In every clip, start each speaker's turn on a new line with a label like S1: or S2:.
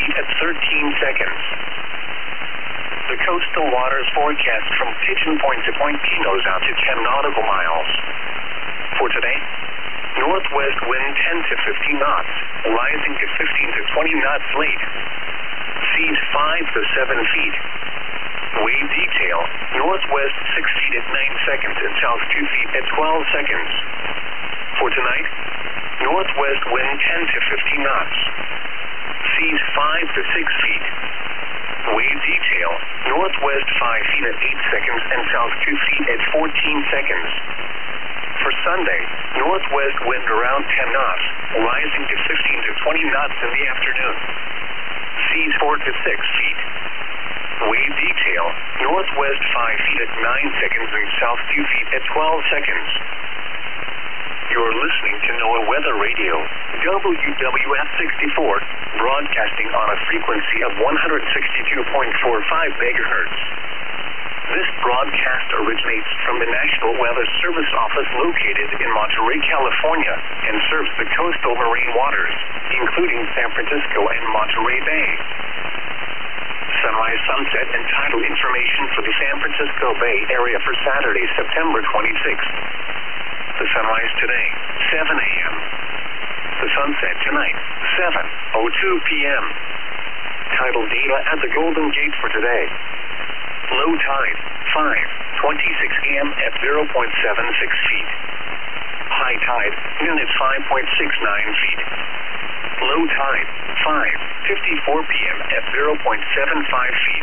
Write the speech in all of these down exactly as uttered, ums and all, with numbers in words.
S1: feet at thirteen seconds. The coastal waters forecast from Pigeon Point to Point Pinos out to ten nautical miles. For today, northwest wind ten to fifteen knots, rising to fifteen to twenty knots late. Seas five to seven feet. Wave detail, northwest six feet at nine seconds and south two feet at twelve seconds. For tonight, northwest wind ten to fifteen knots. Seas five to six feet. Wave detail, northwest five feet at eight seconds and south two feet at fourteen seconds. For Sunday, northwest wind around ten knots, rising to fifteen to twenty knots in the afternoon. Seas four to six feet. Wave detail, northwest five feet at nine seconds and south two feet at twelve seconds. You're listening to NOAA Weather Radio, W W F sixty-four, broadcasting on a frequency of one hundred sixty-two point four five megahertz. This broadcast originates from the National Weather Service office located in Monterey, California, and serves the coastal marine waters, including San Francisco and Monterey Bay. Sunrise, sunset, and tidal information for the San Francisco Bay area for Saturday, September twenty-sixth. The sunrise today, seven a m The sunset tonight, seven oh two p m Tidal data at the Golden Gate for today. Low tide, five twenty-six a m at zero point seven six feet. High tide, noon at five point six nine feet. Low tide, five fifty-four p m at zero point seven five feet.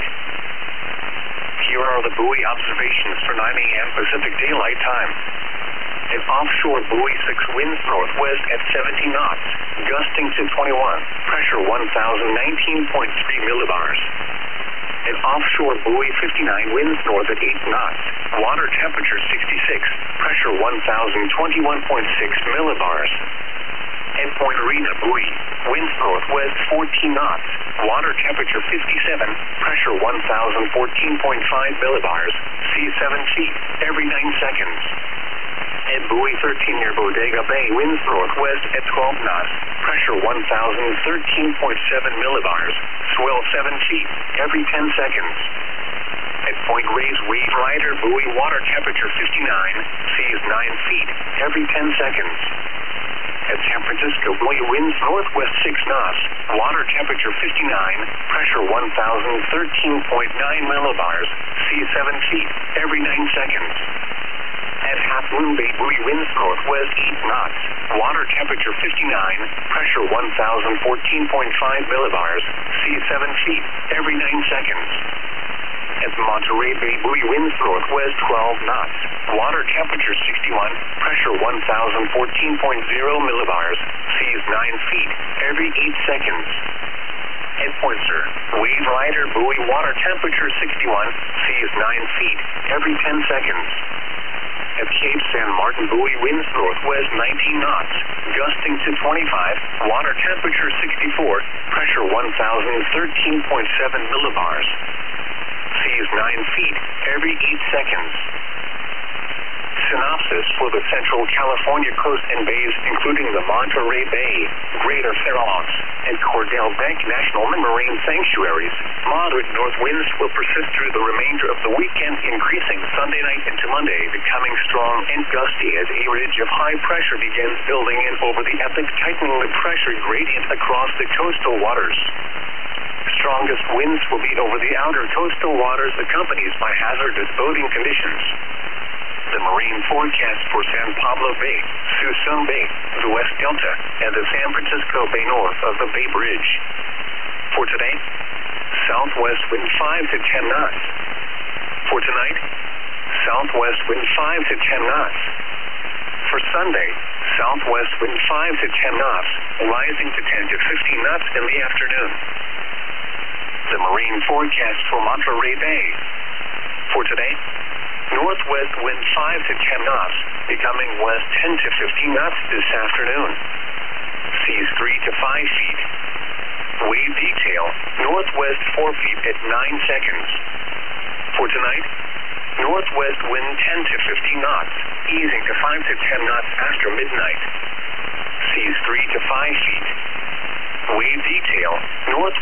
S1: Here are the buoy observations for nine a m Pacific Daylight Time. An offshore buoy six winds northwest at seventy knots, gusting to twenty-one, pressure one thousand nineteen point three millibars. An offshore buoy fifty-nine winds north at eight knots, water temperature sixty-six, pressure one thousand twenty-one point six millibars. At Point Arena buoy, winds northwest fourteen knots, water temperature fifty-seven, pressure one thousand fourteen point five millibars, sea seven feet, every nine seconds. At buoy thirteen near Bodega Bay, winds northwest at twelve knots, pressure one thousand thirteen point seven millibars, swell seven feet, every ten seconds. At Point Reyes Wave Rider buoy, water temperature fifty-nine, seas nine feet, every ten seconds. At San Francisco buoy, winds northwest six knots, water temperature fifty-nine, pressure one thousand thirteen point nine millibars, sea seven feet, every nine seconds. At Half Moon Bay buoy, winds northwest eight knots, water temperature fifty-nine, pressure one thousand fourteen point five millibars, sea seven feet, every nine seconds. At Monterey Bay buoy, winds northwest twelve knots, water temperature sixty-one, pressure one thousand fourteen point zero millibars, seas nine feet, every eight seconds. At Point Sur, Wave Rider buoy, water temperature sixty-one, seas nine feet, every ten seconds. At Cape San Martin buoy, winds northwest nineteen knots, gusting to twenty-five, water temperature sixty-four, pressure one thousand thirteen point seven millibars. Seas nine feet, every eight seconds. Synopsis for the Central California coast and bays, including the Monterey Bay, Greater Fair Oaks, and Cordell Bank National Marine Sanctuaries. Moderate north winds will persist through the remainder of the weekend, increasing Sunday night into Monday, becoming strong and gusty as a ridge of high pressure begins building in over the epic, tightening the pressure gradient across the coastal waters. Strongest winds will be over the outer coastal waters, accompanied by hazardous boating conditions. The marine forecast for San Pablo Bay, Suisun Bay, the West Delta, and the San Francisco Bay north of the Bay Bridge. For today, southwest wind five to ten knots. For tonight, southwest wind five to ten knots. For Sunday, southwest wind five to ten knots, rising to ten to fifteen knots in the afternoon. The marine forecast for Monterey Bay. For today, northwest wind five to ten knots, becoming west ten to fifteen knots this afternoon. Seas three to five feet. Wave detail, northwest four feet at nine seconds. For tonight, northwest wind ten to fifteen knots, easing to five to ten knots after midnight. Seas three to five feet. Wave detail, north